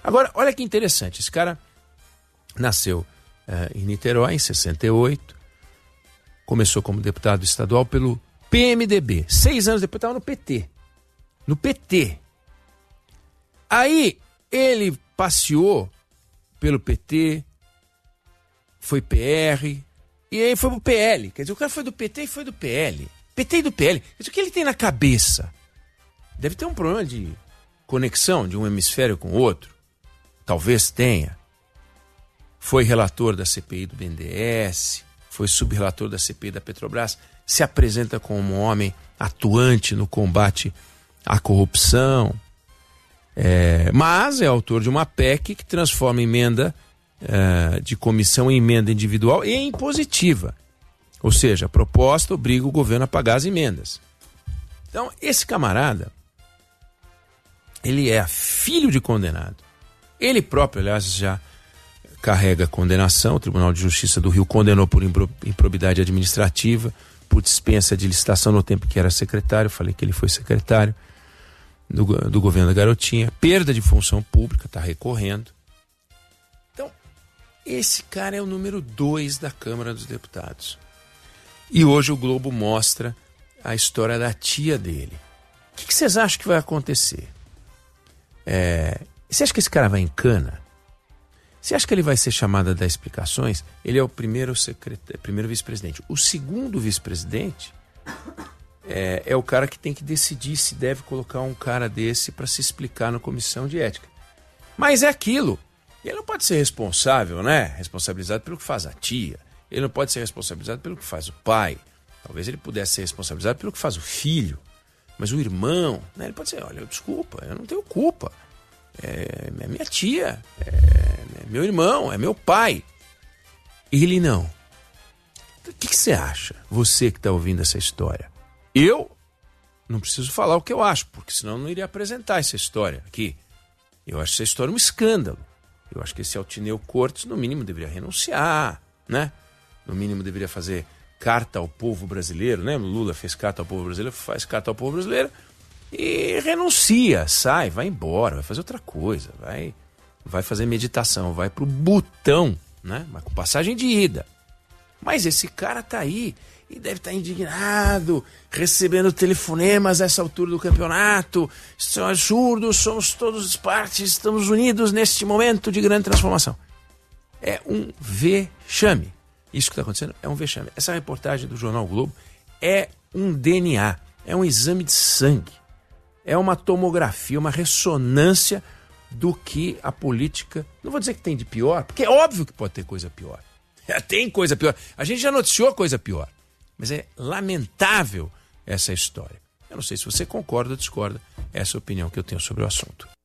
Agora, olha que interessante, esse cara nasceu em Niterói, em 68, começou como deputado estadual pelo PMDB. 6 anos depois estava no PT. No PT. Aí ele passeou pelo PT, foi PR, e aí foi pro PL. Quer dizer, o cara foi do PT e foi do PL. PT e do PL. Quer dizer, o que ele tem na cabeça? Deve ter um problema de conexão de um hemisfério com o outro. Talvez tenha. Foi relator da CPI do BNDES, foi subrelator da CPI da Petrobras, se apresenta como um homem atuante no combate à corrupção, mas é autor de uma PEC que transforma emenda de comissão em emenda individual e em impositiva. Ou seja, a proposta obriga o governo a pagar as emendas. Então, esse camarada, ele é filho de condenado. Ele próprio, aliás, já carrega condenação. O Tribunal de Justiça do Rio condenou por improbidade administrativa, por dispensa de licitação no tempo que era secretário. Falei que ele foi secretário do governo da Garotinha. Perda de função pública, está recorrendo. Então, esse cara é o número 2 da Câmara dos Deputados. E hoje o Globo mostra a história da tia dele. O que vocês acham que vai acontecer? Você acha que esse cara vai em cana? Você acha que ele vai ser chamado a dar explicações? Ele é o primeiro vice-presidente. O segundo vice-presidente é o cara que tem que decidir se deve colocar um cara desse para se explicar na comissão de ética. Mas é aquilo. Ele não pode ser responsável, né? Responsabilizado pelo que faz a tia. Ele não pode ser responsabilizado pelo que faz o pai. Talvez ele pudesse ser responsabilizado pelo que faz o filho. Mas o irmão, né? Ele pode ser, olha, desculpa, eu não tenho culpa. É minha tia, é meu irmão, é meu pai. Ele não. O que você acha, você que está ouvindo essa história? Eu não preciso falar o que eu acho, porque senão eu não iria apresentar essa história aqui. Eu acho essa história um escândalo. Eu acho que esse Altineu Cortes, no mínimo, deveria renunciar, né? No mínimo, deveria fazer carta ao povo brasileiro, né? Lula fez carta ao povo brasileiro, faz carta ao povo brasileiro e renuncia, sai, vai embora, vai fazer outra coisa, vai fazer meditação, vai pro Butão, né? Mas com passagem de ida. Mas esse cara tá aí e deve estar indignado, recebendo telefonemas a essa altura do campeonato. Isso é um absurdo, somos todos partes, estamos unidos neste momento de grande transformação. É um vexame. Isso que está acontecendo é um vexame. Essa reportagem do Jornal Globo é um DNA, é um exame de sangue, é uma tomografia, uma ressonância do que a política... Não vou dizer que tem de pior, porque é óbvio que pode ter coisa pior. Tem coisa pior. A gente já noticiou coisa pior. Mas é lamentável essa história. Eu não sei se você concorda ou discorda. Essa é a opinião que eu tenho sobre o assunto.